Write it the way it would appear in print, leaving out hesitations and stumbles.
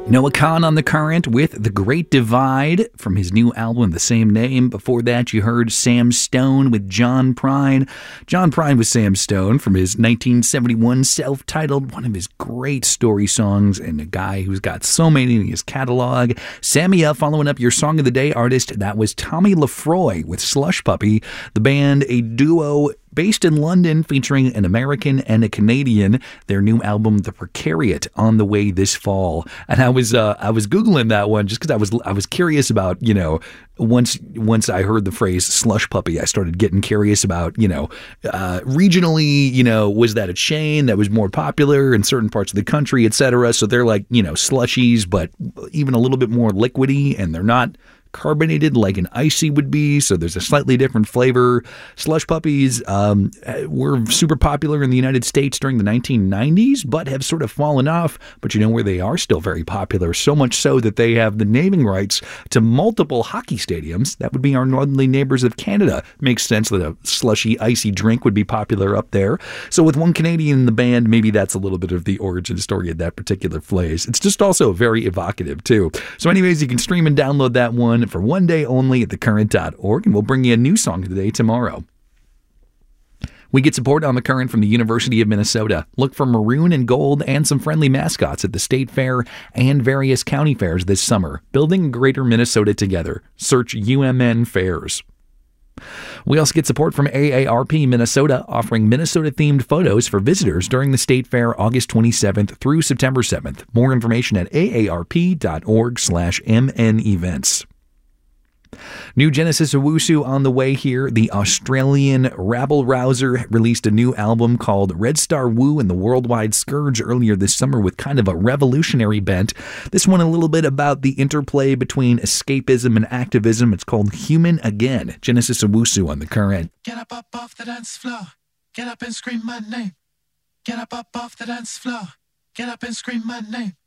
Noah Kahan on The Current with The Great Divide from his new album, the same name. Before that, you heard Sam Stone with John Prine. John Prine was Sam Stone from his 1971 self-titled, one of his great story songs, and a guy who's got so many in his catalog. Samia, following up your Song of the Day artist, that was Tommy Lefroy with Slush Puppy. The band, a duo based in London, featuring an American and a Canadian. Their new album, The Precariat, on the way this fall. And I was Googling that one just because I was curious about, once I heard the phrase slush puppy, I started getting curious about, regionally, was that a chain that was more popular in certain parts of the country, etc. So they're like, slushies, but even a little bit more liquidy, and they're not carbonated like an icy would be, so there's a slightly different flavor. Slush puppies were super popular in the United States during the 1990s, but have sort of fallen off. But where they are still very popular, so much so that they have the naming rights to multiple hockey stadiums. That would be our northerly neighbors of Canada. Makes sense that a slushy, icy drink would be popular up there. So with one Canadian in the band, maybe that's a little bit of the origin story of that particular phrase. It's just also very evocative too. So anyways, you can stream and download that one for one day only at thecurrent.org, and we'll bring you a new song of the day tomorrow. We get support on The Current from the University of Minnesota. Look for maroon and gold and some friendly mascots at the State Fair and various county fairs this summer. Building Greater Minnesota together. Search UMN Fairs. We also get support from AARP Minnesota, offering Minnesota-themed photos for visitors during the State Fair August 27th through September 7th. More information at aarp.org/MN events. New Genesis Owusu on the way here. The Australian rabble-rouser released a new album called Red Star Woo and the Worldwide Scourge earlier this summer with kind of a revolutionary bent. This one a little bit about the interplay between escapism and activism. It's called Human Again. Genesis Owusu on The Current. Get up off the dance floor. Get up and scream my name. Get up off the dance floor. Get up and scream my name.